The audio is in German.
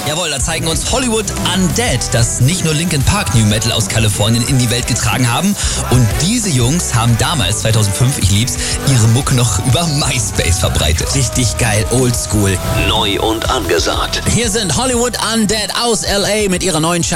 Jawohl, da zeigen uns Hollywood Undead, das nicht nur Linkin Park New Metal aus Kalifornien in die Welt getragen haben. Und diese Jungs haben damals, 2005, ich lieb's, ihre Mucke noch über MySpace verbreitet. Richtig geil, oldschool. Neu und angesagt. Hier sind Hollywood Undead aus LA mit ihrer neuen